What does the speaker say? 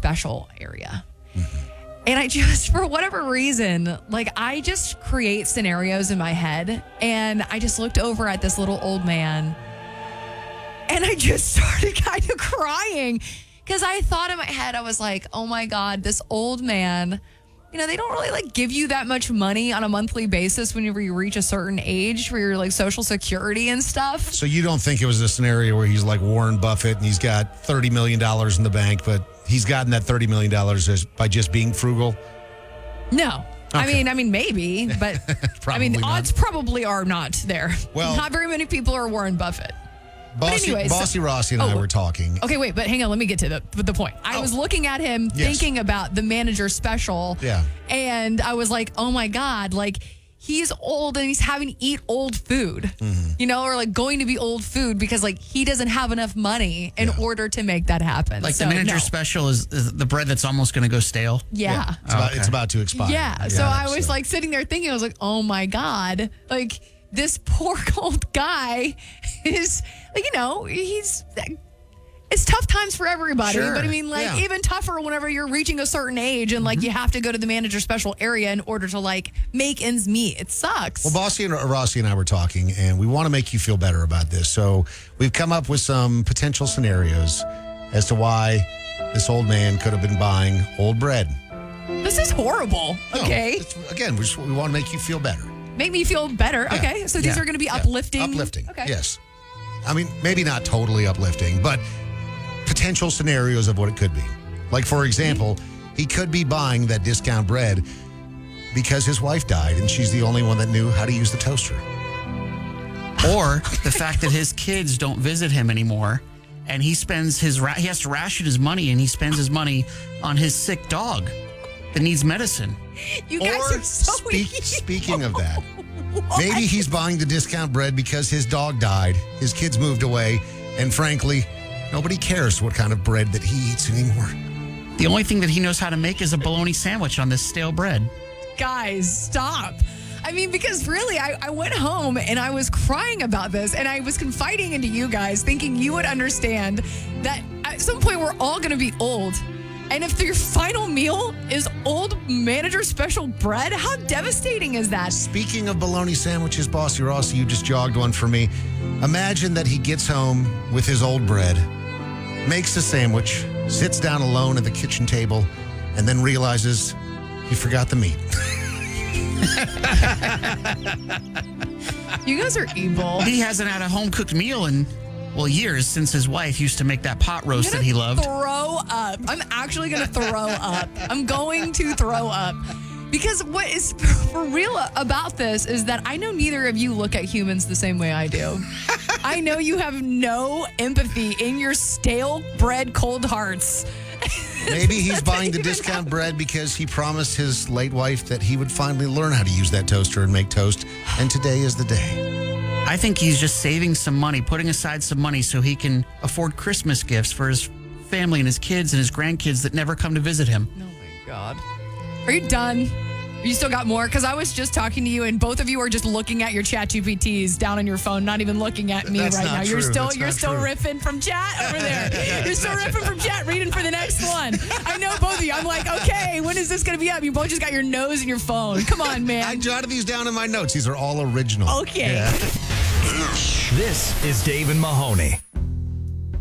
special area. And I just, for whatever reason, like I just create scenarios in my head. And I just looked over at this little old man and I just started kind of crying because I thought in my head, I was like, oh my God, this old man, you know, they don't really like give you that much money on a monthly basis whenever you reach a certain age for your like social security and stuff. So you don't think it was a scenario where he's like Warren Buffett and he's got $30 million in the bank, but he's gotten that $30 million by just being frugal? No. Okay. I mean, maybe, but I mean, Probably not. odds probably are not there. Well- not very many people are Warren Buffett. Bossy Rossi and I were talking. Okay, wait, but hang on. Let me get to the point. I was looking at him thinking about the manager special. Yeah. And I was like, oh my God, like he's old and he's having to eat old food, you know, or like going to be old food because like he doesn't have enough money in order to make that happen. Like so, the manager no. special is the bread that's almost going to go stale. Yeah. It's about to expire. Yeah. So I was like sitting there thinking, I was like, oh my God, like this poor old guy is like, you know, it's tough times for everybody. Sure. But I mean, like even tougher whenever you're reaching a certain age and like you have to go to the manager special area in order to like make ends meet. It sucks. Well, Bossy and Rossi and I were talking, and we want to make you feel better about this. So we've come up with some potential scenarios as to why this old man could have been buying old bread. This is horrible. No, Okay. Again, we want to make you feel better. Make me feel better. Yeah. Okay. So these are going to be uplifting. Uplifting. Okay. Yes. I mean, maybe not totally uplifting, but potential scenarios of what it could be. Like, for example, he could be buying that discount bread because his wife died and she's the only one that knew how to use the toaster. Or the fact that his kids don't visit him anymore and he spends he has to ration his money and he spends his money on his sick dog that needs medicine. You guys are so Speaking of that, maybe he's buying the discount bread because his dog died, his kids moved away, and frankly, nobody cares what kind of bread that he eats anymore. The only thing that he knows how to make is a bologna sandwich on this stale bread. Guys, stop. I mean, because really, I went home and I was crying about this and I was confiding into you guys thinking you would understand that at some point we're all going to be old. And if your final meal is old manager special bread, how devastating is that? Speaking of bologna sandwiches, Bossy Rossi, you just jogged one for me. Imagine that he gets home with his old bread, makes a sandwich, sits down alone at the kitchen table, and then realizes he forgot the meat. You guys are evil. He hasn't had a home-cooked meal in, years since his wife used to make that pot roast that he loved. Throw up. I'm actually going to throw up. I'm going to throw up. Because what is for real about this is that I know neither of you look at humans the same way I do. I know you have no empathy in your stale bread cold hearts. Maybe he's buying the discount bread because he promised his late wife that he would finally learn how to use that toaster and make toast, and today is the day. I think he's just saving some money, putting aside some money so he can afford Christmas gifts for his family and his kids and his grandkids that never come to visit him. Oh my God. Are you done? You still got more? Because I was just talking to you, and both of you are just looking at your chat GPTs down on your phone, not even looking at me That's right not now. true. You're still riffing from chat over there. You're still riffing from chat, reading for the next one. I know both of you. I'm like, okay, when is this going to be up? You both just got your nose in your phone. Come on, man. I jotted these down in my notes. These are all original. Okay. Yeah. This is Dave and Mahoney.